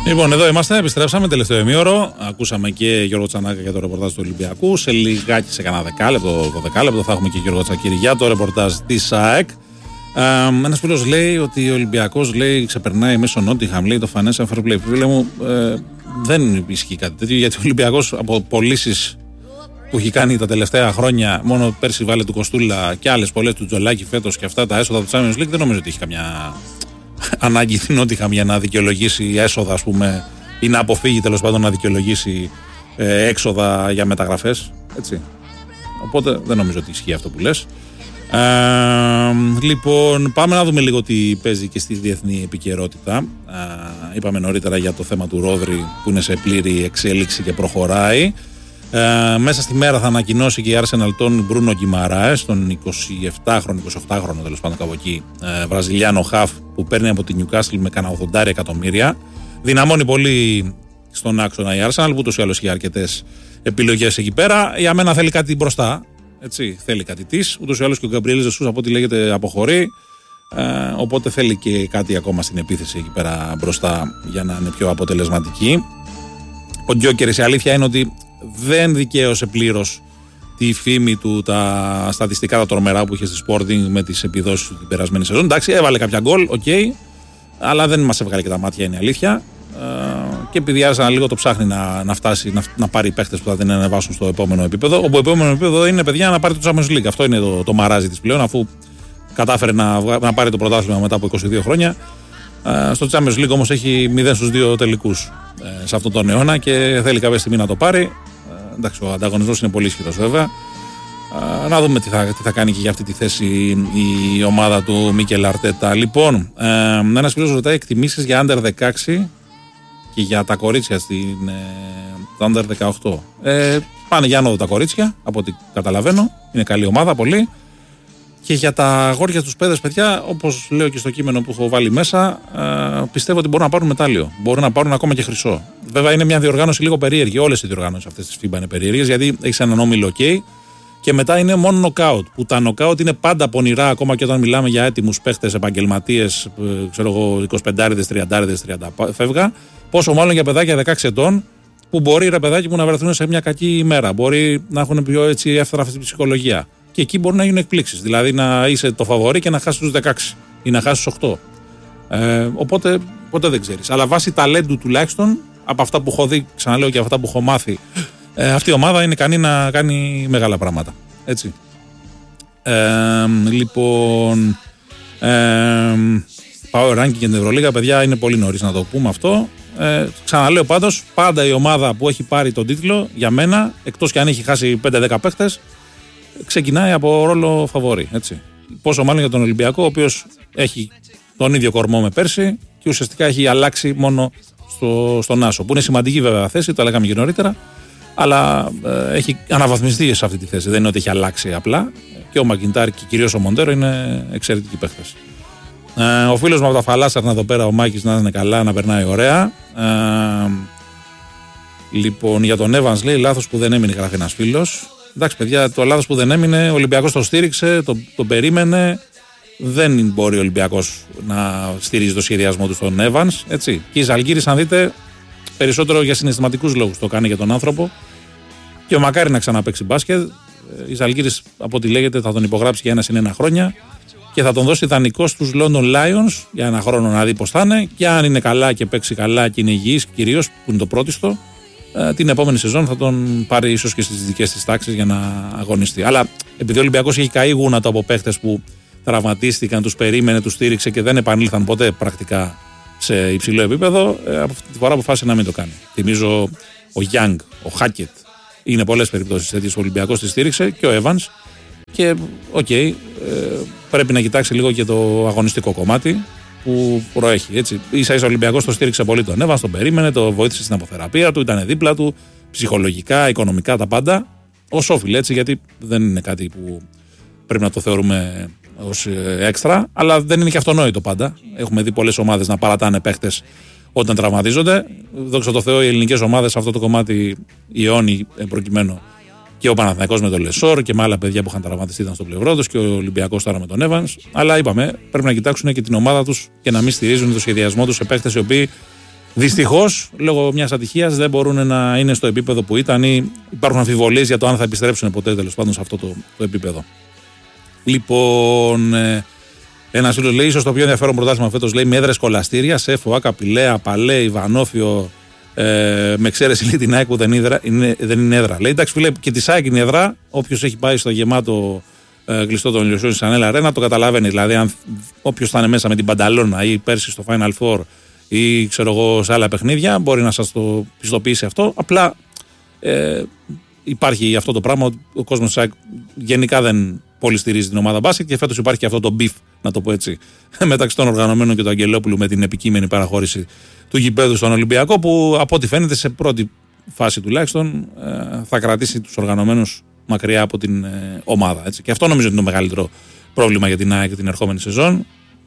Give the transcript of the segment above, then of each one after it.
Λοιπόν, εδώ είμαστε, επιστρέψαμε τελευταίο ημίωρο. Ακούσαμε και Γιώργο Τσανάκα για το ρεπορτάζ του Ολυμπιακού. Σε λιγάκι, σε κανένα δεκάλεπτο, 12 λεπτό, θα έχουμε και Γιώργο Τσακίρη για το ρεπορτάζ της ΑΕΚ. Ένας φίλος λέει ότι ο Ολυμπιακός ξεπερνάει μέσω Νότιχαμ, λέει το Financial Fair Play. Φίλε μου, δεν ισχύει κάτι τέτοιο, γιατί ο Ολυμπιακός από πωλήσεις που έχει κάνει τα τελευταία χρόνια, μόνο πέρσι βάλε του Κοστούλα και άλλες πολλές του Τζολάκη φέτος και αυτά τα έσοδα του Champions League, δεν νομίζω ότι έχει καμιά ανάγκη την Νότιχαμ για να δικαιολογήσει έσοδα, ας πούμε, ή να αποφύγει τέλος πάντων να δικαιολογήσει έξοδα για μεταγραφές. Έτσι. Οπότε δεν νομίζω ότι ισχύει αυτό που λες. Λοιπόν, πάμε να δούμε λίγο τι παίζει και στη διεθνή επικαιρότητα. Είπαμε νωρίτερα για το θέμα του Ρόδρυ που είναι σε πλήρη εξέλιξη και προχωράει. Μέσα στη μέρα θα ανακοινώσει και η Arsenal τον Μπρούνο Γκιμαράες, τον 27χρονο, 28χρονο τέλος πάντων κάπου εκεί, Βραζιλιάνο χαφ που παίρνει από τη Newcastle με κανένα 80 εκατομμύρια. Δυναμώνει πολύ στον άξονα η Arsenal, που ούτως ή άλλως έχει αρκετές επιλογές εκεί πέρα. Για μένα θέλει κάτι μπροστά. Έτσι, θέλει κάτι της. Ούτως ή άλλως και ο Γκαμπριέλ Ζεσούς, από ό,τι λέγεται, αποχωρεί. Οπότε θέλει και κάτι ακόμα στην επίθεση εκεί πέρα μπροστά για να είναι πιο αποτελεσματική. Ο Γκιόκερης, η αλήθεια είναι ότι δεν δικαίωσε πλήρως τη φήμη του, τα στατιστικά τα τρομερά που είχε στη Sporting με τις επιδόσεις του την περασμένη σεζόν. Εντάξει, έβαλε κάποια γκολ, αλλά δεν μας έβγαλε και τα μάτια, είναι αλήθεια. Και επειδή άρχισα λίγο το ψάχνει να φτάσει, να πάρει παίχτες που θα την ανεβάσουν στο επόμενο επίπεδο. Όπου το επόμενο επίπεδο είναι, παιδιά, να πάρει το Champions League. Αυτό είναι το μαράζι της πλέον, αφού κατάφερε να πάρει το πρωτάθλημα μετά από 22 χρόνια. Στο Champions League όμως έχει 0 στους 2 τελικούς σε αυτόν τον αιώνα και θέλει κάποια στιγμή να το πάρει. Εντάξει, ο ανταγωνισμός είναι πολύ ισχυρός βέβαια. Να δούμε τι θα κάνει και για αυτή τη θέση η ομάδα του Μίκελ Αρτέτα. Λοιπόν, ένας φίλος ρωτάει εκτιμήσεις για Under 16 και για τα κορίτσια το Under 18. Πάνε για άνοδο τα κορίτσια, από ό,τι καταλαβαίνω. Είναι καλή ομάδα, πολύ. Και για τα αγόρια τους παιδες, παιδιά, όπως λέω και στο κείμενο που έχω βάλει μέσα, πιστεύω ότι μπορούν να πάρουν μετάλλιο. Μπορούν να πάρουν ακόμα και χρυσό. Βέβαια, είναι μια διοργάνωση λίγο περίεργη. Όλες οι διοργανώσεις αυτές της FIBA είναι περίεργες, γιατί έχεις έναν όμιλο OK και μετά είναι μόνο νοκάουτ. Που τα νοκάουτ είναι πάντα πονηρά, ακόμα και όταν μιλάμε για έτοιμους παίχτες, επαγγελματίες, ξέρω εγώ, 25-30, 30 φεύγα. Πόσο μάλλον για παιδάκια 16 ετών, που μπορεί, ρε παιδάκι μου, να βρεθούν σε μια κακή ημέρα. Μπορεί να έχουν πιο έτσι εύθραυστη ψυχολογία. Και εκεί μπορεί να γίνουν εκπλήξεις. Δηλαδή να είσαι το φαβορί και να χάσεις τους 16 ή να χάσεις τους 8. Οπότε ποτέ δεν ξέρεις. Αλλά βάσει ταλέντου τουλάχιστον, από αυτά που έχω δει, ξαναλέω και αυτά που έχω μάθει, αυτή η ομάδα είναι ικανή να κάνει μεγάλα πράγματα. Έτσι. Λοιπόν, Power Ranking και την Ευρωλίγα, παιδιά, είναι πολύ νωρίς να το πούμε αυτό. Ξαναλέω πάντως, πάντα η ομάδα που έχει πάρει τον τίτλο, για μένα, εκτός και αν έχει χάσει 5-10 παίχτες, ξεκινάει από ρόλο φαβορί. Έτσι. Πόσο μάλλον για τον Ολυμπιακό, ο οποίος έχει τον ίδιο κορμό με πέρσι και ουσιαστικά έχει αλλάξει μόνο στον άσο. Που είναι σημαντική βέβαια θέση, το λέγαμε και νωρίτερα, αλλά έχει αναβαθμιστεί σε αυτή τη θέση. Δεν είναι ότι έχει αλλάξει απλά. Και ο Μακιντάρ και κυρίως ο Μοντέρο είναι εξαιρετικοί παίχτες. Ο φίλος μου από τα Φαλάσσαρνα εδώ πέρα, ο Μάκης, να είναι καλά, να περνάει ωραία. Λοιπόν, για τον Evans λέει λάθος που δεν έμεινε, γράφει ένας φίλος. Εντάξει, παιδιά, το λάθος που δεν έμεινε, ο Ολυμπιακός το στήριξε, τον περίμενε. Δεν μπορεί ο Ολυμπιακός να στηρίζει το σχεδιασμό του στον Evans. Έτσι. Και η Ζαλγκίρις, αν δείτε, περισσότερο για συναισθηματικούς λόγους το κάνει για τον άνθρωπο. Και ο μακάρι να ξαναπαίξει μπάσκετ. Η Ζαλγκίρις, από ό,τι λέγεται, θα τον υπογράψει για 1 χρόνια και θα τον δώσει δανεικό στους London Lions για 1 χρόνο να δει πώς θα είναι. Και αν είναι καλά και παίξει καλά και είναι υγιής, κυρίως που είναι το πρώτιστο, την επόμενη σεζόν θα τον πάρει ίσως και στις δικές της τάξεις για να αγωνιστεί. Αλλά επειδή ο Ολυμπιακός έχει καεί γούνατα από παίχτες που τραυματίστηκαν, τους περίμενε, τους στήριξε και δεν επανήλθαν ποτέ πρακτικά σε υψηλό επίπεδο, από αυτή τη φορά αποφάσισε να μην το κάνει. Θυμίζω ο Young, ο Χάκετ, είναι πολλές περιπτώσεις τέτοιες. Ο Ολυμπιακός τη στήριξε και ο Evans. Και πρέπει να κοιτάξει λίγο και το αγωνιστικό κομμάτι που προέχει. Έτσι. Ίσα-ίσα ο Ολυμπιακός το στήριξε πολύ τον Evans, τον περίμενε, το βοήθησε στην αποθεραπεία του, ήταν δίπλα του, ψυχολογικά, οικονομικά, τα πάντα. Ως όφιλ, έτσι, γιατί δεν είναι κάτι που πρέπει να το θεωρούμε ως έξτρα, αλλά δεν είναι και αυτονόητο πάντα. Έχουμε δει πολλές ομάδες να παρατάνε παίχτες όταν τραυματίζονται. Δόξα τω Θεώ, οι ελληνικές ομάδες σε αυτό το κομμάτι, η Ιόνι προκειμένου, και ο Παναθηναϊκός με τον Λεσόρ και με άλλα παιδιά που είχαν τραυματιστεί ήταν στο πλευρό τους, και ο Ολυμπιακός τώρα με τον Evans. Αλλά είπαμε, πρέπει να κοιτάξουν και την ομάδα τους και να μην στηρίζουν το σχεδιασμό τους σε παίχτες οι οποίοι Δυστυχώς, λόγω μιας ατυχίας, δεν μπορούν να είναι στο επίπεδο που ήταν ή υπάρχουν αμφιβολίες για το αν θα επιστρέψουν ποτέ τέλος πάντων σε αυτό το επίπεδο. Λοιπόν, ένας φίλος λέει: ίσως το πιο ενδιαφέρον πρωτάθλημα φέτος, λέει, με έδρες κολαστήρια, Σέφο, Άκα, Πηλαία, Παλέ, Ιβανόφιο, με εξαίρεση λέει την ΑΕΚ που δεν είναι έδρα. Λέει: εντάξει, φίλε, και τη ΑΕΚ είναι έδρα. Όποιος έχει πάει στο γεμάτο κλειστό των Ηλιοσιών στη Σανέλα Αρένα το καταλαβαίνει. Δηλαδή, όποιος θα είναι μέσα με την Πανταλώνα ή πέρσι στο Final Four ή ξέρω εγώ σε άλλα παιχνίδια, μπορεί να σας το πιστοποιήσει αυτό. Απλά υπάρχει αυτό το πράγμα. Ο κόσμος της ΑΕΚ γενικά δεν πολύ στηρίζει την ομάδα μπάσκετ και φέτος υπάρχει και αυτό το beef, να το πω έτσι, μεταξύ των οργανωμένων και του Αγγελόπουλου με την επικείμενη παραχώρηση του γηπέδου στον Ολυμπιακό, που από ό,τι φαίνεται σε πρώτη φάση τουλάχιστον θα κρατήσει τους οργανωμένους μακριά από την ομάδα. Έτσι. Και αυτό νομίζω ότι είναι το μεγαλύτερο πρόβλημα για την ΑΕΚ την ερχόμενη σεζόν.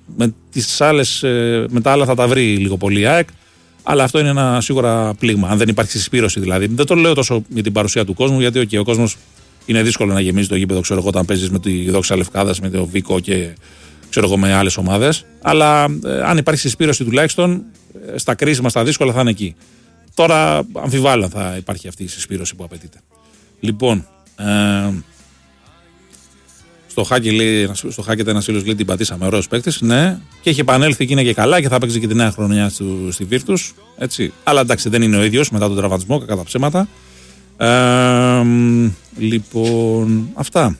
Με τα άλλα θα τα βρει λίγο πολύ η ΑΕΚ, αλλά αυτό είναι ένα σίγουρα πλήγμα. Αν δεν υπάρχει συσπήρωση δηλαδή. Δεν το λέω τόσο για την παρουσία του κόσμου, γιατί ο κόσμος είναι δύσκολο να γεμίζει το γήπεδο, ξέρω εγώ, όταν παίζεις με τη Δόξα Λευκάδας, με το Βίκο και ξέρω εγώ με άλλες ομάδες. Αλλά αν υπάρχει συσπήρωση τουλάχιστον στα κρίσιμα, στα δύσκολα θα είναι εκεί. Τώρα αμφιβάλλω αν θα υπάρχει αυτή η συσπήρωση που απαιτείται. Λοιπόν, στο Χάκετ ένας φίλος λέει: την πατήσαμε, ωραίος παίκτης. Ναι, και έχει επανέλθει και είναι και καλά και θα παίξει και τη νέα χρονιά στη Βίρτους. Έτσι. Αλλά εντάξει, δεν είναι ο ίδιος μετά τον τραυματισμό, κακά τα ψέματα. Λοιπόν, αυτά.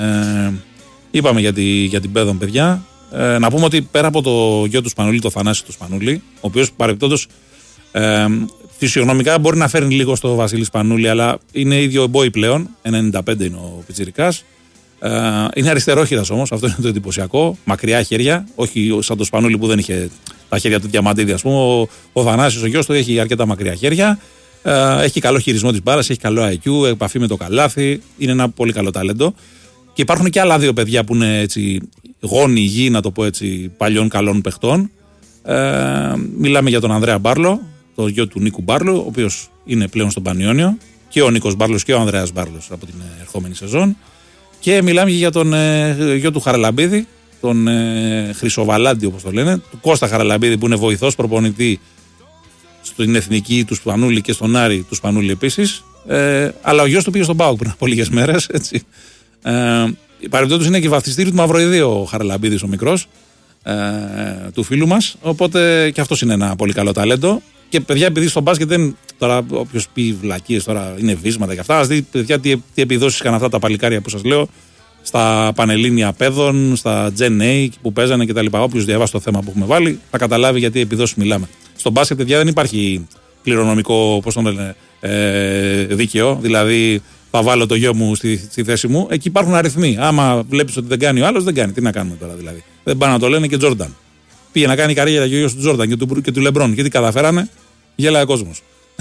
Είπαμε για την Πέδον, παιδιά. Να πούμε ότι πέρα από το γιο του Σπανούλη, το Θανάση του Σπανούλη, ο οποίος παρεπτόντως φυσιογνωμικά μπορεί να φέρνει λίγο στο Βασίλη Σπανούλη, αλλά είναι ίδιο boy πλέον. 95 είναι ο πιτσιρικάς. Είναι αριστερόχειρας όμως, αυτό είναι το εντυπωσιακό. Μακριά χέρια, όχι σαν το Σπανούλη που δεν είχε τα χέρια του διαμαντίδη, ας πούμε. Ο Θανάσης, ο γιος του, έχει αρκετά μακριά χέρια. Έχει καλό χειρισμό της μπάλας, έχει καλό IQ, επαφή με το καλάθι. Είναι ένα πολύ καλό ταλέντο. Και υπάρχουν και άλλα δύο παιδιά που είναι έτσι γόνοι γη, να το πω έτσι, παλιών καλών παιχτών. Μιλάμε για τον Ανδρέα Μπάρλο, το γιο του Νίκου Μπάρλου, ο οποίος είναι πλέον στον Πανιόνιο, και ο Νίκος Μπάρλος και ο Ανδρέας Μπάρλος από την ερχόμενη σεζόν. Και μιλάμε για τον γιο του Χαραλαμπίδη, τον Χρυσοβαλάντη όπως το λένε, του Κώστα Χαραλαμπίδη, που είναι βοηθός προπονητή στην Εθνική του Σπανούλη και στον Άρη του Σπανούλη επίσης. Αλλά ο γιος του πήγε στον ΠΑΟΚ πριν από λίγες μέρες. Παρεμπιπτόντως είναι και βαφτιστήριο του Μαυροειδίου ο Χαραλαμπίδης ο μικρός, του φίλου μας. Οπότε και αυτός είναι ένα πολύ καλό ταλέντο. Και παιδιά, επειδή στο μπάσκετ δεν. Τώρα, όποιος πει βλακίες, τώρα είναι βίσματα και αυτά. Ας δει, παιδιά, τι επιδόσεις είχαν αυτά τα παλικάρια που σας λέω στα Πανελλήνια Παιδών, στα Gen A που παίζανε κτλ. Όποιος διαβάσει το θέμα που έχουμε βάλει, θα καταλάβει γιατί επιδόσεις μιλάμε. Στο μπάσκετ, παιδιά, δεν υπάρχει κληρονομικό, πώς το λένε, δίκαιο. Δηλαδή, θα βάλω το γιο μου στη θέση μου. Εκεί υπάρχουν αριθμοί. Άμα βλέπεις ότι δεν κάνει ο άλλος, δεν κάνει. Τι να κάνουμε τώρα δηλαδή. Δεν πάνε να το λένε και Τζόρνταν. Πήγε να κάνει καριέρα και ο γιος του Τζόρνταν και του Λεμπρόν. Και τι καταφέρανε, γέλαε ο κόσμος.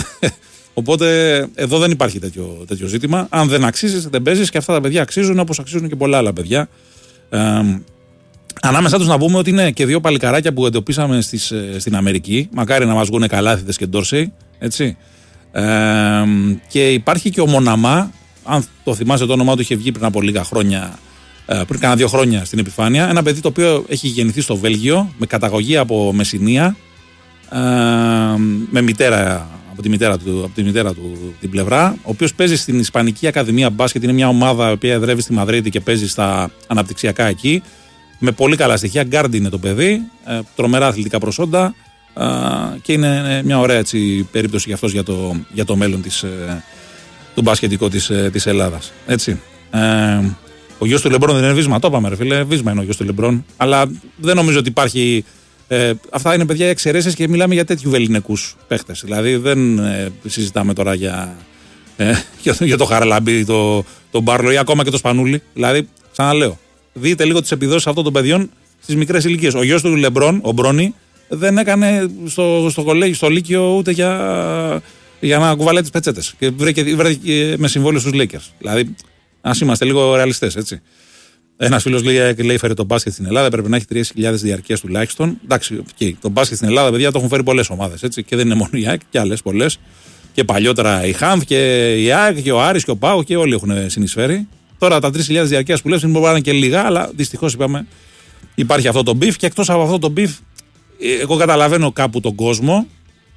Οπότε εδώ δεν υπάρχει τέτοιο ζήτημα. Αν δεν αξίζεις, δεν παίζεις, και αυτά τα παιδιά αξίζουν όπως αξίζουν και πολλά άλλα παιδιά. Ανάμεσά τους να πούμε ότι είναι και δύο παλικαράκια που εντοπίσαμε στην Αμερική. Μακάρι να μας βγουν καλάθιδες και Ντόρσεϊ. Έτσι. Και υπάρχει και ο Μοναμά. Αν το θυμάσαι, το όνομά του είχε βγει πριν από λίγα χρόνια. Πριν κάνα 2 χρόνια στην επιφάνεια. Ένα παιδί το οποίο έχει γεννηθεί στο Βέλγιο με καταγωγή από Μεσσηνία, με μητέρα, από τη μητέρα του την πλευρά, ο οποίος παίζει στην Ισπανική Ακαδημία Μπάσκετ. Είναι μια ομάδα η οποία εδρεύει στη Μαδρίτη και παίζει στα αναπτυξιακά εκεί. Με πολύ καλά στοιχεία. Γκάρντ είναι το παιδί, τρομερά αθλητικά προσόντα, και είναι μια ωραία έτσι περίπτωση για αυτός για το μέλλον του μπάσκετικού της Ελλάδας. Έτσι. Ο γιος του Λεμπρόν δεν είναι βίσμα, το είπαμε ρε φίλε, βίσμα είναι ο γιος του Λεμπρόν, αλλά δεν νομίζω ότι υπάρχει. Αυτά είναι παιδιά εξαιρέσεις και μιλάμε για τέτοιου βεληνικούς παίχτες. Δηλαδή δεν συζητάμε τώρα για το Χαραλαμπίδη, τον Μπάρλο ή ακόμα και το Σπανούλη. Δηλαδή, ξαναλέω, δείτε λίγο τις επιδόσεις αυτών των παιδιών στις μικρές ηλικίες. Ο γιος του Λεμπρόν, ο Μπρόνι, δεν έκανε στο κολέγιο, στο Λύκειο ούτε για να κουβαλάει τις πετσέτες. Και βρέθηκε με συμβόλαιο στους Lakers. Δηλαδή, ας είμαστε λίγο ρεαλιστές, έτσι. Ένας φίλος λέει φέρε το μπάσκετ στην Ελλάδα, πρέπει να έχει 3.000 διαρκείας τουλάχιστον. Εντάξει, okay. Το μπάσκετ στην Ελλάδα, παιδιά, το έχουν φέρει πολλές ομάδες, έτσι. Και δεν είναι μόνο η ΑΕΚ, και άλλες πολλές. Και παλιότερα η Χάμφ και η ΑΕΚ και ο Άρης και ο ΠΑΟ και όλοι έχουν συνεισφέρει. Τώρα τα 3.000 διαρκείας που λες μπορεί να είναι και λίγα, αλλά δυστυχώς είπαμε υπάρχει αυτό το μπιφ. Και εκτός από αυτό το μπιφ, εγώ καταλαβαίνω κάπου τον κόσμο,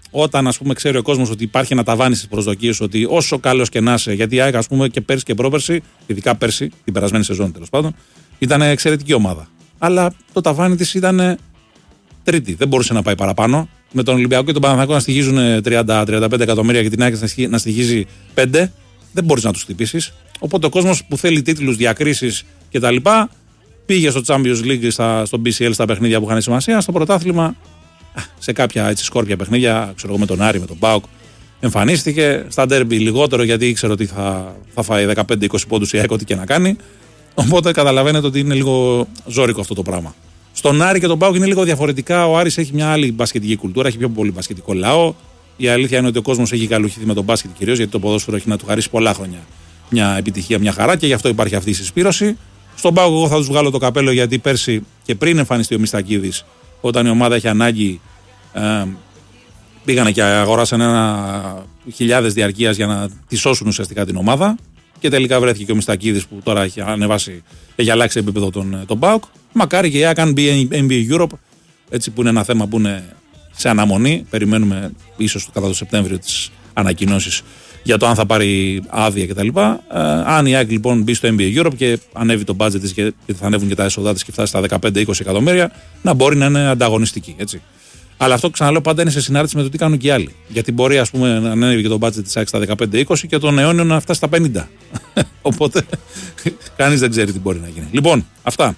όταν ας πούμε ξέρει ο κόσμος ότι υπάρχει ένα ταβάνι στις προσδοκίες, ότι όσο καλός και να είσαι, γιατί η ΑΕΚ ας πούμε και πέρσι και πρόπερσι, ειδικά πέρσι, την περασμένη σεζόν τέλος πάντων, ήταν εξαιρετική ομάδα. Αλλά το ταβάνι της ήταν τρίτη, δεν μπορούσε να πάει παραπάνω. Με τον Ολυμπιακό και τον Παναθηναϊκό να στοιχίζουν 30-35 εκατομμύρια και την ΑΕΚ να στοιχίζει 5, δεν μπορείς να τους χτυπήσεις. Οπότε ο κόσμος που θέλει τίτλους, διακρίσεις κτλ. Πήγε στο Champions League, στο BCL, στα παιχνίδια που είχαν σημασία. Στο πρωτάθλημα, σε κάποια έτσι σκόρπια παιχνίδια, ξέρω εγώ με τον Άρη, με τον ΠΑΟΚ, εμφανίστηκε. Στα ντέρμπι λιγότερο, γιατί ήξερε ότι θα φάει 15-20 πόντους η ΑΕΚ, ό,τι και να κάνει. Οπότε καταλαβαίνετε ότι είναι λίγο ζώρικο αυτό το πράγμα. Στον Άρη και τον ΠΑΟΚ είναι λίγο διαφορετικά. Ο Άρης έχει μια άλλη μπασκετική κουλτούρα, έχει πιο πολύ μπασκετικό λαό. Η αλήθεια είναι ότι ο κόσμος έχει καλουχηθεί με τον μπάσκετ κυρίως, γιατί το ποδόσφαιρο έχει να του χαρίσει πολλά χρόνια μια επιτυχία, μια χαρά και γι' αυτό υπάρχει αυτή η συσπήρωση. Στον ΠΑΟΚ εγώ θα τους βγάλω το καπέλο, γιατί πέρσι και πριν εμφανιστεί ο Μιστακίδης, όταν η ομάδα είχε ανάγκη, πήγανε και αγοράσαν χιλιάδες διαρκείας για να τη σώσουν ουσιαστικά την ομάδα. Και τελικά βρέθηκε και ο Μιστακίδης που τώρα έχει ανεβάσει, έχει αλλάξει επίπεδο τον ΠΑΟΚ. Μακάρι και η ΑΕΚ αν μπει NBA Europe, έτσι που είναι ένα θέμα που είναι σε αναμονή. Περιμένουμε ίσως κατά το Σεπτέμβριο τις ανακοινώσεις για το αν θα πάρει άδεια κτλ. Αν η ΑΕΚ λοιπόν μπει στο NBA Europe και ανέβει το budget της και θα ανέβουν και τα έσοδά της και φτάσει στα 15-20 εκατομμύρια, να μπορεί να είναι ανταγωνιστική. Έτσι. Αλλά αυτό ξαναλέω πάντα είναι σε συνάρτηση με το τι κάνουν και οι άλλοι. Γιατί μπορεί ας πούμε, να ανέβει και το budget της ΑΕΚ στα 15-20 και τον αιώνιο να φτάσει στα 50. Οπότε κανείς δεν ξέρει τι μπορεί να γίνει. Λοιπόν, αυτά.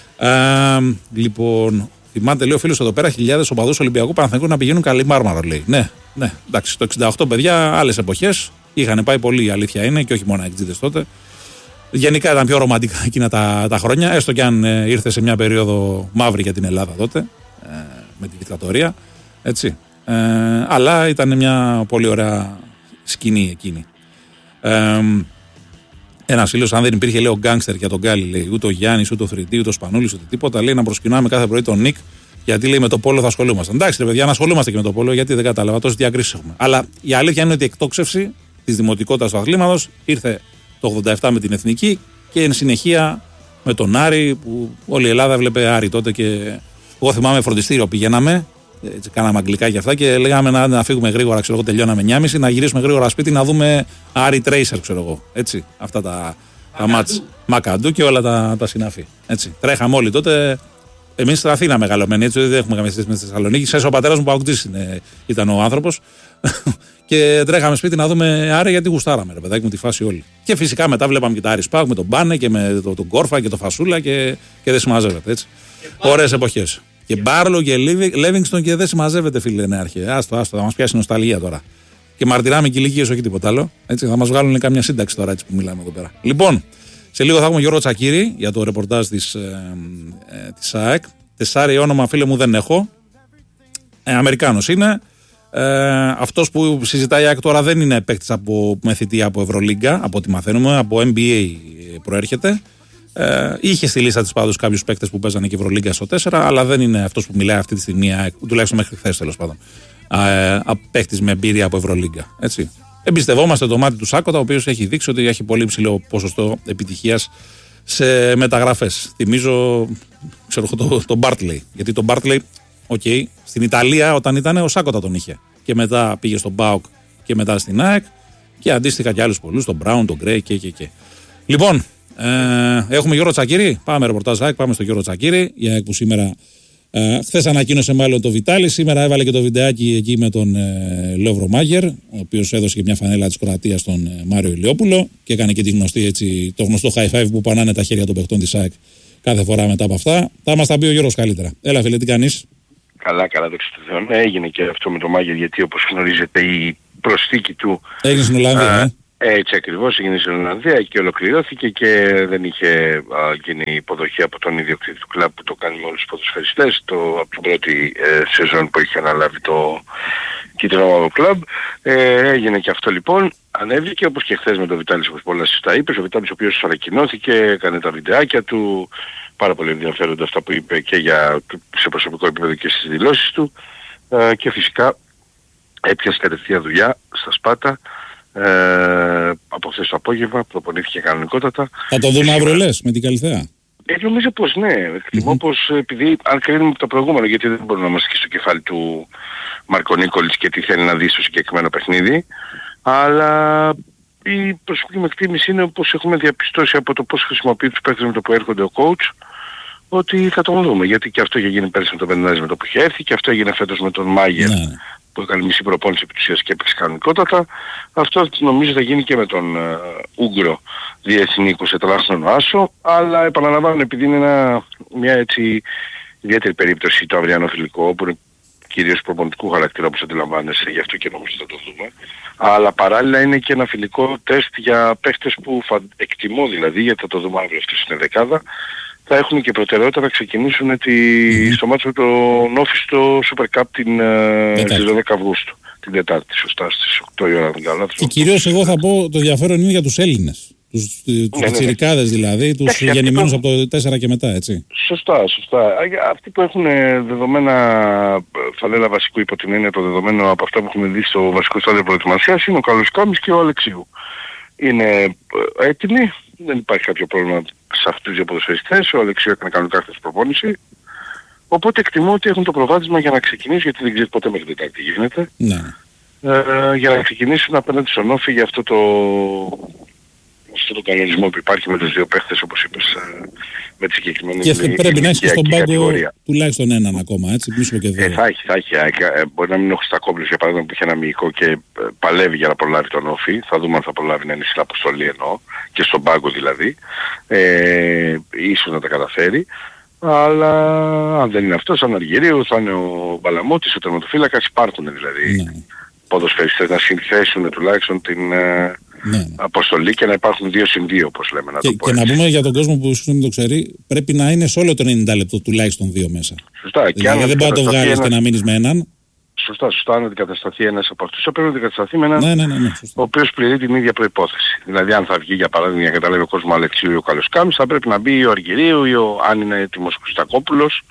Λοιπόν, θυμάται, λέει ο φίλος εδώ πέρα, χιλιάδες οπαδούς Ολυμπιακού Παναθηναϊκού να πηγαίνουν καλή Μάρμαρο, λέει. Ναι, εντάξει, το 68 παιδιά, άλλες εποχές. Είχαν πάει πολύ, η αλήθεια είναι, και όχι μόνο εκτζίδες τότε. Γενικά ήταν πιο ρομαντικά εκείνα τα χρόνια, έστω και αν ήρθε σε μια περίοδο μαύρη για την Ελλάδα τότε, με τη δικτατορία. Έτσι. Αλλά ήταν μια πολύ ωραία σκηνή εκείνη. Ένα φίλο, αν δεν υπήρχε, λέει, ο γκάνγκστερ για τον Γκάλι, λέει, ούτε ο Γιάννης, ούτε ο Θρητή, ούτε ο Σπανούλης, ούτε τίποτα, λέει, να προσκυνάμε κάθε πρωί τον Νικ, γιατί λέει με το πόλο θα ασχολούμαστε. Εντάξει, ρε παιδιά, να ασχολούμαστε και με το πόλο, γιατί δεν κατάλαβα, τόσες διακρίσεις έχουμε. Αλλά η αλήθεια είναι ότι η εκτόξευση της δημοτικότητας του αθλήματος ήρθε το 87 με την Εθνική και εν συνεχεία με τον Άρη, που όλη η Ελλάδα βλέπε Άρη τότε. Και εγώ θυμάμαι φροντιστήριο πηγαίναμε. Έτσι, κάναμε αγγλικά και αυτά και λέγαμε να φύγουμε γρήγορα, ξέρω εγώ, τελειώναμε 9.30, να γυρίσουμε γρήγορα σπίτι να δούμε Άρη Τρέισερ, ξέρω εγώ. Έτσι, αυτά τα μάτς Μακαντού και όλα τα συναφή. Έτσι, τρέχαμε όλοι τότε. Εμείς στην Αθήνα μεγαλωμένοι, έτσι, δεν έχουμε καμία σχέση με τη Θεσσαλονίκη. Ξέρεις, ο πατέρας μου Παοκτζής ήταν ο άνθρωπος. Και τρέχαμε σπίτι να δούμε Άρη, γιατί γουστάραμε, ρε παιδάκι μου, τη φάση όλη. Και φυσικά μετά βλέπαμε και τα Άρη Σπάκ με τον Μπάνε και με τον Κόρφα και τον Φασούλα και δεν συμμαζεύεται, έτσι. Ωραίες εποχές. Και Μπάρλο και Λέβινγκστον και δεν συμμαζεύεται, φίλε Νεάρχε. Άστο, θα μας πιάσει νοσταλγία τώρα. Και μαρτυράμε και ηλικίες, όχι τίποτα άλλο. Έτσι, θα μας βγάλουν καμιά σύνταξη τώρα, έτσι που μιλάμε εδώ πέρα. Λοιπόν, σε λίγο θα έχουμε Γιώργο Τσακίρη για το ρεπορτάζ της ΑΕΚ. Τεσσάρι όνομα, φίλε μου, δεν έχω. Αμερικάνος είναι. Αυτός που συζητάει η ΑΕΚ τώρα δεν είναι παίκτης με θητεία από Ευρωλίγκα, από ό,τι μαθαίνουμε, από NBA προέρχεται. Είχε στη λίστα της πάντως κάποιους παίκτες που παίζανε και Ευρωλίγκα στο 4, αλλά δεν είναι αυτός που μιλάει αυτή τη στιγμή, τουλάχιστον μέχρι χθες τέλος πάντων. Παίκτης με εμπειρία από Ευρωλίγκα. Έτσι. Εμπιστευόμαστε το μάτι του Σάκοτα, ο οποίος έχει δείξει ότι έχει πολύ ψηλό ποσοστό επιτυχίας σε μεταγραφές. Θυμίζω, ξέρω, τον Μπάρτλεϊ. Γιατί τον Μπάρτλεϊ, στην Ιταλία όταν ήταν ο Σάκοτα τον είχε. Και μετά πήγε στον ΠΑΟΚ και μετά στην ΑΕΚ. Και αντίστοιχα και άλλους πολλούς, τον Μπράουν, τον Γκρέι και. Λοιπόν, έχουμε Γιώργο Τσακίρη. Πάμε ρεπορτάζ ΑΕΚ, πάμε στο Γιώργο Τσακίρη. Η ΑΕΚ που σήμερα, χθες ανακοίνωσε μάλλον το Βιτάλη, σήμερα έβαλε και το βιντεάκι εκεί με τον Λόβρο Μάγερ, ο οποίος έδωσε και μια φανέλα της Κροατίας στον Μάριο Ηλιόπουλο και έκανε και το γνωστό high five που πανάνε τα χέρια των παιχτών της ΑΕΚ κάθε φορά μετά από αυτά. Θα μας τα πει ο Γιώργος καλύτερα. Έλα, φίλε, τι κάνεις? Καλά, δόξα τω Θεώ. Έγινε και αυτό με τον Μάγερ, γιατί όπως γνωρίζετε η προσθήκη του έγινε στην Ολλανδία, έτσι ακριβώς, έγινε στην Ολλανδία και ολοκληρώθηκε και δεν είχε γίνει υποδοχή από τον ιδιοκτήτη του κλαμπ που το κάνει με όλους τους ποδοσφαιριστές από την πρώτη σεζόν που είχε αναλάβει το κίτρινο κλαμπ. Έγινε και αυτό λοιπόν, ανέβηκε όπως και χθες με τον Βιτάλης, όπως πολλά τα είπες, ο Βιτάλης ο οποίος ανακοινώθηκε, έκανε τα βιντεάκια του, πάρα πολύ ενδιαφέροντα αυτά που είπε και σε προσωπικό επίπεδο και στις δηλώσεις του, και φυσικά έπιασε κατευθείαν δουλειά στα Σπάτα. Από χθες το απόγευμα προπονήθηκε κανονικότατα. Θα το δούμε αύριο, λες, με την Καλυθέα? Νομίζω πως ναι. Εκτιμώ πως επειδή αν κρίνουμε από το προηγούμενο, γιατί δεν μπορούμε να είμαστε και στο κεφάλι του Μάρκο Νίκολιτς και τι θέλει να δει στο συγκεκριμένο παιχνίδι, αλλά η προσωπική μου εκτίμηση είναι πως έχουμε διαπιστώσει από το πώς χρησιμοποιεί τους παίκτες με το που έρχονται ο coach, ότι θα τον δούμε. Γιατί και αυτό είχε γίνει πέρσι με τον Μπερνάζη με το που είχε έρθει, και αυτό έγινε φέτος με τον Μάγερ που έκανε μισή προπόνηση επί της ουσίας και έπαιξε κανονικότατα. Αυτό νομίζω θα γίνει και με τον Ούγκρο διεθνή 24χρονο άσο, αλλά επαναλαμβάνω, επειδή είναι μια έτσι ιδιαίτερη περίπτωση το αυριανό φιλικό, που είναι κυρίως προπονητικού χαρακτήρα όπως αντιλαμβάνεσαι, γι' αυτό και νομίζω θα το δούμε. Αλλά παράλληλα είναι και ένα φιλικό τεστ για παίχτες που εκτιμώ δηλαδή, γιατί θα το δούμε αύριο αυτό στην δεκάδα, θα έχουν και προτεραιότητα να ξεκινήσουν στο μάτσο με τον Όφη στο Super Cup στις 12 Αυγούστου. Την Τετάρτη, σωστά, στις 8 η ώρα. Και κυρίως εγώ θα πω το ενδιαφέρον είναι για τους Έλληνες. Τους πιτσιρικάδες δηλαδή, τους γεννημένους από το 4 και μετά, έτσι. Σωστά. Αυτοί που έχουν δεδομένα φανέλα βασικού υπό την έννοια το δεδομένο από αυτά που έχουμε δει στο βασικό στάδιο προετοιμασίας είναι ο Καλοσκάμης και ο Αλεξίου. Είναι έτοιμοι, δεν υπάρχει κάποιο πρόβλημα σε αυτούς τους δύο ποδοσφαιριστές. Ο Αλεξίου έκανε κανονικά χθες προπόνηση. Οπότε εκτιμώ ότι έχουν το προβάδισμα για να ξεκινήσουν, γιατί δεν ξέρει ποτέ μέχρι την Τετάρτη τι γίνεται. Ναι. Για να ξεκινήσουν απέναντι στον Όφη για αυτό το κανονισμό που υπάρχει με τους δύο παίχτες, όπως είπες, με τη συγκεκριμένη και πρέπει να έχει στον πάγκο τουλάχιστον έναν ακόμα, έτσι, πίσω και δύο. Θα έχει. Μπορεί να μην είναι ο Χριστακόπουλος, για παράδειγμα, που είχε ένα μυϊκό και παλεύει για να προλάβει τον Όφη. Θα δούμε αν θα προλάβει να είναι στην αποστολή εννοώ, και στον πάγκο δηλαδή. Ίσως να τα καταφέρει. Αλλά αν δεν είναι αυτός, σαν Αργυρίου, θα είναι ο Μπαλαμώτης, ο τερματοφύλακας, υπάρχουν δηλαδή ποδοσφαιριστές να συνθέσουν τουλάχιστον την αποστολή και να υπάρχουν 2-2 όπως λέμε. Και να πούμε για τον κόσμο που ίσως δεν το ξέρει, πρέπει να είναι σε όλο το 90 λεπτό τουλάχιστον 2 μέσα. Σωστά. Δηλαδή δεν μπορεί να το βγάλεις και να μείνεις με έναν. Σωστά, αν αντικατασταθεί ένας από αυτούς, θα πρέπει να αντικατασταθεί με έναν ο οποίος πληρεί την ίδια προϋπόθεση. Δηλαδή αν θα βγει για παράδειγμα για να καταλάβει ο κόσμος Αλεξίου ή ο Καλοσκάμης, θα πρέπει να μπει ο Αργυρίου ή αν είναι έτοιμος ο Χριστακόπουλος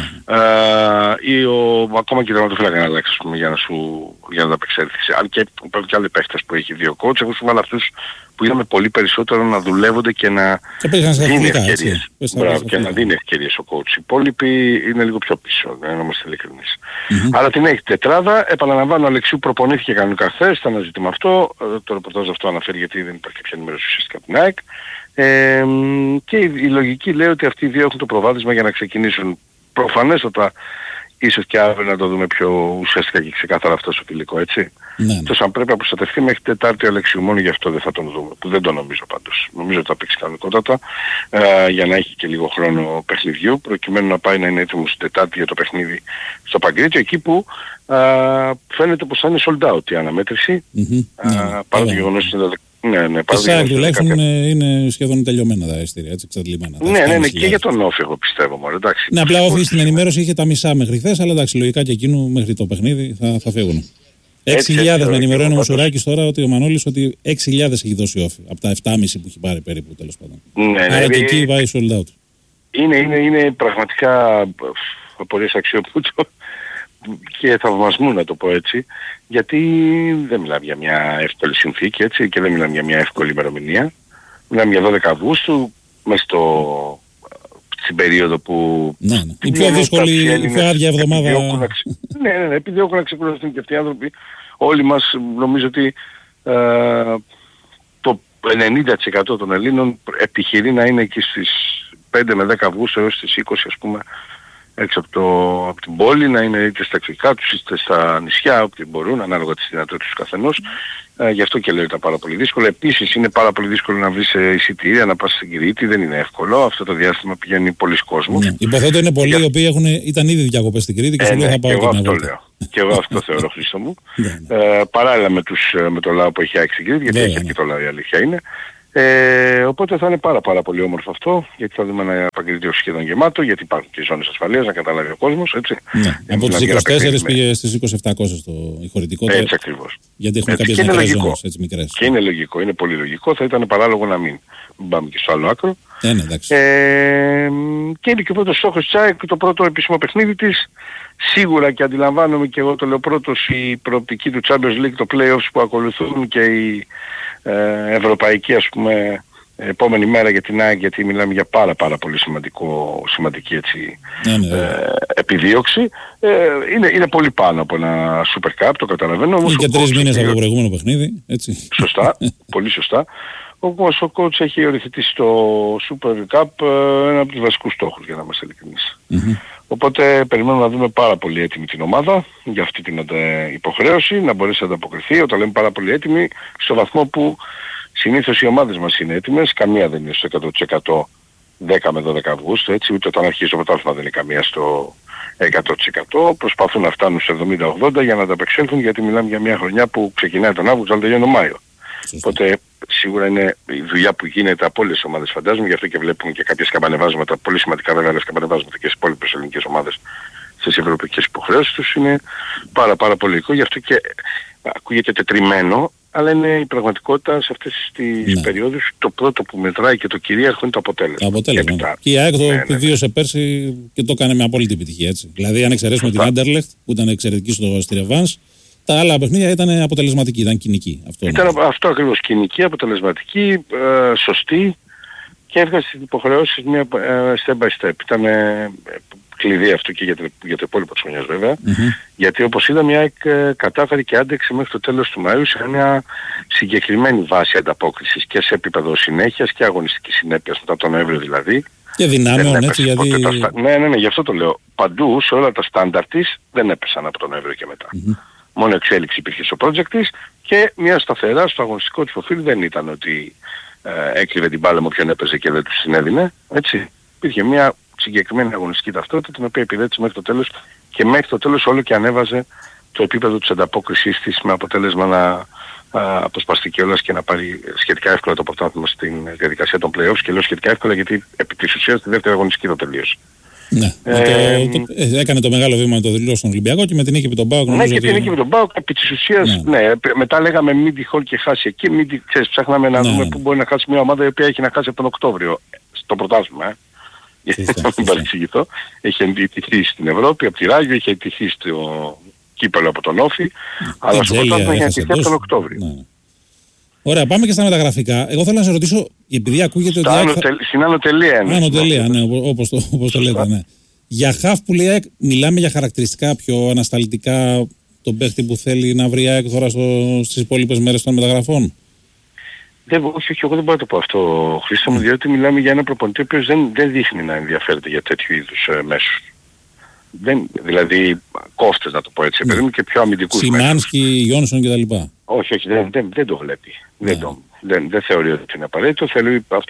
ή ακόμα και τερματοφύλακα να αλλάξει, ας πούμε, για να ανταπεξέλθεις. Αν και υπάρχουν και άλλοι παίχτες που έχει δύο coach, εγώ σου βάλω αυτούς που είδαμε πολύ περισσότερο να δουλεύονται και να δίνει ευκαιρίες. Και να δίνει ευκαιρίες ο coach. Οι υπόλοιποι είναι λίγο πιο πίσω, να είμαστε ειλικρινείς. Αλλά την έχει τετράδα, επαναλαμβάνω, ο Αλεξίου προπονήθηκε κανονικά χθες, ήταν ένα ζήτημα αυτό, το ρεπορτάζ αυτό αναφέρει γιατί δεν υπάρχει κάποια ενημέρωση ουσιαστικά από την ΑΕΚ. Και η λογική λέει ότι αυτοί οι δύο έχουν το προβάδισμα για να ξεκινήσουν. Προφανέστατα ίσως και αύριο να το δούμε πιο ουσιαστικά και ξεκάθαρα αυτό στο φιλικό, έτσι. Τόσο αν πρέπει να προστατευτεί μέχρι Τετάρτη ο Αλεξίου, μόνο γι' αυτό δεν θα τον δούμε, που δεν το νομίζω πάντως. Νομίζω ότι θα παίξει κανονικότατα για να έχει και λίγο χρόνο παιχνιδιού, προκειμένου να πάει να είναι έτοιμος την Τετάρτη για το παιχνίδι στο Παγκρίτιο, εκεί που φαίνεται πως θα είναι sold out η αναμέτρηση, παρά το γεγονός ότι και ΣΑΚ τουλάχιστον είναι σχεδόν τελειωμένα τα εισιτήρια, έτσι, εξαντλημένα. Ναι, και για τον Όφη εγώ πιστεύω μόνο, εντάξει. Ναι, απλά Όφη στην ενημέρωση είχε τα μισά μέχρι χθες, αλλά εντάξει, λογικά και εκείνου μέχρι το παιχνίδι θα φύγουν. 6.000 με ενημερώνει ο Μοσουράκης τώρα ότι ο Μανώλης ότι 6.000 έχει δώσει Όφη, από τα 7.500 που έχει πάρει περίπου τέλος πάντων. Άρα και εκεί πάει sold out. Είναι πραγματικά απορίες αξιοπούτο και θαυμασμού να το πω έτσι, γιατί δεν μιλάμε για μια εύκολη συνθήκη, έτσι, και δεν μιλάμε για μια εύκολη ημερομηνία. Μιλάμε για 12 Αυγούστου, μες στην περίοδο που... η πιο δύσκολη, η πιο άδεια εβδομάδα. Επιδιώκουν να ξεκουραστούν και αυτοί οι άνθρωποι. Όλοι μας νομίζω ότι το 90% των Ελλήνων επιχειρεί να είναι εκεί στις 5 με 10 Αυγούστου έως τις 20 ας πούμε, έξω από την πόλη, να είναι είτε στα εξωτερικά τους είτε στα νησιά, όπου μπορούν, ανάλογα τις δυνατότητες του καθενός. Γι' αυτό και λέω ότι ήταν πάρα πολύ δύσκολο. Επίσης είναι πάρα πολύ δύσκολο να βρεις εισιτήρια, να πας στην Κρήτη, δεν είναι εύκολο. Αυτό το διάστημα πηγαίνει πολλοί κόσμος. Υποθέτω είναι πολλοί οι οποίοι ήταν ήδη διακοπές στην Κρήτη και σου λέει θα πάω και αυτό λέω. Και εγώ αυτό θεωρώ, Χρήστο μου. Παράλληλα με το λαό που έχει άξει στην Κρήτη, γιατί έχει και το λαό, η αλήθεια είναι. Οπότε θα είναι πάρα πολύ όμορφο αυτό, γιατί θα δούμε ένα Παγκρίτιο σχεδόν γεμάτο, γιατί υπάρχουν και ζώνες ασφαλείας, να καταλάβει ο κόσμος, έτσι. Από τις 24 πήγε στις 2700 η χωρητικότητα. Έτσι ακριβώς. Γιατί έχουμε κάποιες μικρές ζώνες, έτσι μικρές. Και είναι λογικό, είναι πολύ λογικό, θα ήταν παράλογο να μην πάμε και στο άλλο άκρο. Και είναι και ο πρώτος στόχος της ΑΕΚ, το πρώτο επίσημο παιχνίδι της. Σίγουρα και αντιλαμβάνομαι και εγώ το λέω πρώτος, η προοπτική του Champions League, το play-offs που ακολουθούν και η ευρωπαϊκή ας πούμε επόμενη μέρα για την ΑΕΚ, γιατί μιλάμε για πάρα πολύ σημαντική έτσι, επιδίωξη. Είναι πολύ πάνω από ένα Super Cup, το καταλαβαίνω. Είναι και 3 μήνες από το προηγούμενο παιχνίδι, έτσι. Σωστά, πολύ σωστά. Όμως ο coach έχει οριοθετήσει το Super Cup ένα από τους βασικούς στόχους, για να είμαστε ειλικρινείς. Οπότε περιμένουμε να δούμε πάρα πολύ έτοιμη την ομάδα για αυτή την υποχρέωση, να μπορέσει να ανταποκριθεί. Όταν λέμε πάρα πολύ έτοιμη, στο βαθμό που συνήθως οι ομάδες μας είναι έτοιμες, καμία δεν είναι στο 100% 10 με 12 Αυγούστου, έτσι, ούτε όταν αρχίζει το πρωτάθλημα δεν είναι καμία στο 100%. Προσπαθούν να φτάνουν σε 70-80 για να ανταπεξέλθουν, γιατί μιλάμε για μια χρονιά που ξεκινάει τον Αύγουστο αλλά τελειώνει τον Μάιο. Οπότε σίγουρα είναι η δουλειά που γίνεται από όλες τις ομάδες, φαντάζομαι, γι' αυτό και βλέπουμε και κάποια σκαμπανεβάσματα, πολύ σημαντικά βέβαια, αλλά σκαμπανεβάσματα και στις υπόλοιπες ελληνικές ομάδες στις ευρωπαϊκές υποχρεώσεις τους, είναι πάρα πολύ λογικό, γι' αυτό και ακούγεται τετριμένο, αλλά είναι η πραγματικότητα σε αυτές τις περιόδους. Το πρώτο που μετράει και το κυρίαρχο είναι το αποτέλεσμα. Και η ΑΕΚ το βίωσε πέρσι και το έκανε με απόλυτη επιτυχία, έτσι. Δηλαδή αν εξαιρέσουμε την Άντερλεχτ που ήταν εξαιρετική στη ρεβάνς, τα άλλα παιχνίδια ήταν αποτελεσματική, ήταν κοινική. Αυτό ακριβώς, κοινική, αποτελεσματική, σωστή, και έβγαζε τις υποχρεώσεις μια step by step. Ήταν κλειδί αυτό και για το υπόλοιπο της χρονιάς βέβαια, γιατί όπως είδαμε η ΑΕΚ κατάφερε και άντεξε μέχρι το τέλος του Μαΐου σε μια συγκεκριμένη βάση ανταπόκρισης και σε επίπεδο συνέχειας και αγωνιστικής συνέπειας μετά τον Νοέμβριο δηλαδή. Και δυνάμεων, έτσι, γιατί... Ναι, γι' αυτό το λέω. Παντού, σε όλα τα στάνταρ της, δεν έπεσαν από τον Νοέμβριο και μετά. Μόνο εξέλιξη υπήρχε στο project της και μια σταθερά στο αγωνιστικό της προφίλ, δεν ήταν ότι έκλειβε την μπάλα με όποιον έπαιζε και δεν τους συνέδινε, έτσι. Υπήρχε μια συγκεκριμένη αγωνιστική ταυτότητα την οποία επιδέτησε μέχρι το τέλος, και μέχρι το τέλος όλο και ανέβαζε το επίπεδο της ανταπόκρισής της, με αποτέλεσμα να αποσπαστεί κιόλας και να πάρει σχετικά εύκολα το πρωτάθλημα στην διαδικασία των play-offs. Και λέω σχετικά εύκολα γιατί επί της ουσίας τη δεύτερη αγωνιστική το τελείωσε. Ναι, έκανε το μεγάλο βήμα το δηλώσει στον Ολυμπιακό και με την νίκη με τον ΠΑΟΚ. Ναι, και την νίκη με τον ΠΑΟΚ επί της ουσίας, ναι. Μετά λέγαμε μην τυχόν και χάσει εκεί, ψάχναμε να δούμε πού μπορεί να χάσει μια ομάδα η οποία έχει να χάσει από τον Οκτώβριο στο πρωτάθλημα. Γιατί να μην παρεξηγηθώ, έχει εντυχθεί στην Ευρώπη από τη Ράγιο, έχει εντυχθεί στο κύπελλο από τον Όφη, αλλά στο πρωτάθλημα έχει εντυχθεί από τον Οκτώβριο. Ωραία, πάμε και στα μεταγραφικά. Εγώ θέλω να σε ρωτήσω, επειδή ακούγεται ότι... Στην Άνω Τελεία, ναι, όπως το λέτε, ναι. Για χαφ που λέει, μιλάμε για χαρακτηριστικά πιο ανασταλτικά τον παίχτη που θέλει να βρει ΑΕΚ τώρα στις υπόλοιπες μέρες των μεταγραφών? Όχι, εγώ δεν μπορώ να το πω αυτό, Χρήστο μου, διότι μιλάμε για ένα προπονητή ο οποίος δεν δείχνει να ενδιαφέρεται για τέτοιου είδους μέσους. Δηλαδή κόφτες, να το πω έτσι, παιδί μου, και πιο αμυντικούς μέσους. Σιμάνσκι, Γιόνσον κτλ. Όχι, δεν το βλέπει. Δεν θεωρεί ότι είναι απαραίτητο. Θέλει αυτό.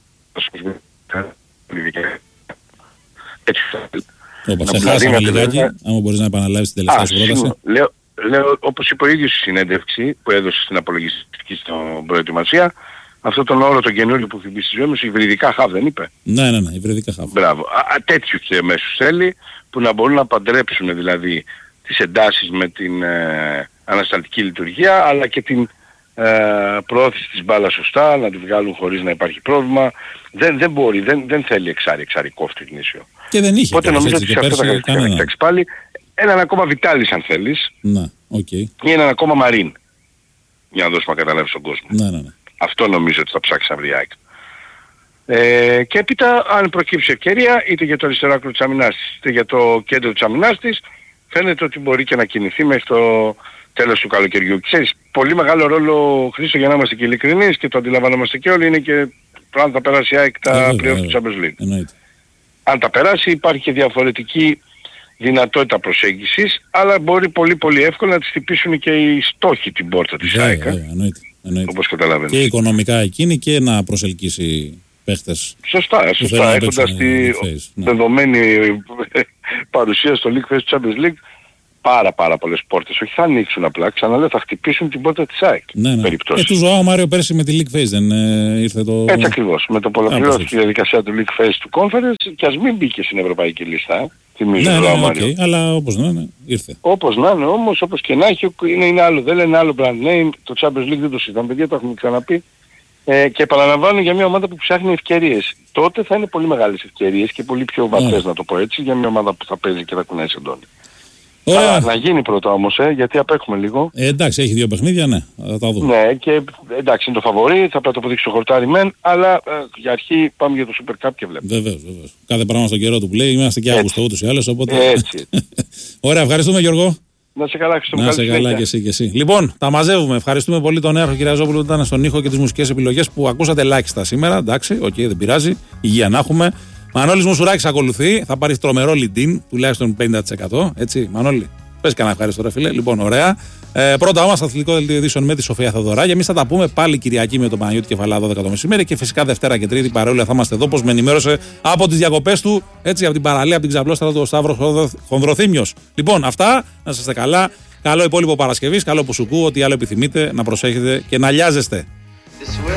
Όπως σε χάσαμε λιγάκι, άμα μπορείς να επαναλάβεις την τελευταία σου πρόταση. Λέω, όπως είπε ο ίδιος στη συνέντευξη που έδωσε στην απολογιστική στην προετοιμασία, αυτό τον όρο τον καινούριο που θυμίσει στη ζωή μου, υβριδικά χαβ δεν είπε? Ναι, υβριδικά χαβ. Μπράβο. Τέτοιους μέσους θέλει, που να μπορούν να παντρέψουν δηλαδή τις εντάσεις με την ανασταλτική λειτουργία, αλλά και την προώθηση της μπάλας σωστά, να τη βγάλουν χωρίς να υπάρχει πρόβλημα. Δεν μπορεί, δεν θέλει εξάρι κόφτη γνήσιο. Και δεν είχε. Οπότε νομίζω ότι σε αυτό θα κατάξει πάλι έναν ακόμα Βιτάλης αν θέλεις. Ναι, okay. Ή έναν ακόμα Μαρίν. Για να δώσουμε να καταλάβει στον κόσμο. Ναι. Αυτό νομίζω ότι θα ψάξει να βρει ΑΕΚ. Και έπειτα αν προκύψει ευκαιρία είτε για το αριστερό άκρο της αμυνάς της είτε για το κέντρο της αμυνάς της, φαίνεται ότι μπορεί και να κινηθεί μέχρι το τέλος του καλοκαιριού. Ξέρεις, πολύ μεγάλο ρόλο, Χρήστο, για να είμαστε και ειλικρινείς και το αντιλαμβανόμαστε και όλοι, είναι και αν θα περάσει η ΑΕΚ τα play-off του Champions League. Αν τα περάσει υπάρχει και διαφορετική δυνατότητα προσέγγισης, αλλά μπορεί πολύ εύκολα να τις χτυπήσουν και οι στόχοι την πόρτα της ΑΕΚ. Όπως καταλαβαίνεις. Και οικονομικά εκείνη και να προσελκύσει παίχτες. Σωστά, έχοντας τη δεδομένη παρουσία στο League Face του Champions League, πάρα πολλές πόρτες. Όχι θα ανοίξουν απλά, ξαναλέω, θα χτυπήσουν την πόρτα της ΑΕΚ. Του Ζωάο Μάριο πέρσι με τη League Face δεν ήρθε το... Έτσι ακριβώς. Με το πολλαπληρώθηκε η διαδικασία του League Face του Conference και ας μην μπήκε στην ευρωπαϊκή λίστα. Okay, αλλά όπως να είναι, ήρθε. Όπως να είναι όμως, όπως και να έχει, είναι άλλο. Δεν λένε άλλο brand name, το Champions League δεν το συζητάμε, παιδιά, το έχουμε ξαναπεί. Και επαναλαμβάνω, για μια ομάδα που ψάχνει ευκαιρίες. Τότε θα είναι πολύ μεγάλες ευκαιρίες και πολύ πιο βαθές, να το πω έτσι, για μια ομάδα που θα παίζει και θα κουνάει σεντόνι. Αλλά να γίνει πρώτα όμως, γιατί απέχουμε λίγο. Εντάξει, έχει 2 παιχνίδια, ναι, θα τα δούμε. Ναι, και εντάξει, είναι το φαβορί, θα πρέπει να το αποδείξει το χορτάρι μεν, αλλά για αρχή πάμε για το Super Cup και βλέπουμε. Βεβαίως. Κάθε πράγμα στον καιρό του που λέει, είμαστε και Αύγουστο ούτως ή άλλως, οπότε... Έτσι. Ωραία, ευχαριστούμε Γιώργο. Να σε καλά, Χρήστο. Να σε καλά και εσύ. Λοιπόν, τα μαζεύουμε. Ευχαριστούμε πολύ τον Νέαρχο Κυριαζόπουλο που ήταν στον ήχο και τις μουσικές επιλογές που ακούσατε ελάχιστα σήμερα. Εντάξει, δεν πειράζει. Υγεία να έχουμε. Μανώλης Μουσουράκης ακολουθεί. Θα πάρει τρομερό lead-in, τουλάχιστον 50%. Έτσι, Μανώλη. Πες κανένα ευχαριστώ, ρε φίλε. Λοιπόν, ωραία. Πρώτα όμως, αθλητικό δελτίο ειδήσεων με τη Σοφία Θεοδωράκη. Εμείς θα τα πούμε πάλι Κυριακή με τον Παναγιώτη Κεφαλά 12 το μεσημέρι και φυσικά Δευτέρα και Τρίτη παρόλα θα είμαστε εδώ. Όπως με ενημέρωσε από τις διακοπές του, έτσι, από την παραλία, από την Ξαπλώστρα του Σταύρο Χονδροθύμιος. Λοιπόν, αυτά. Να είστε καλά. Καλό υπόλοιπο Παρασκευής, καλό Πουσουκού, ό,τι άλλο επιθυμείτε, να προσέχετε και να λιάζεστε.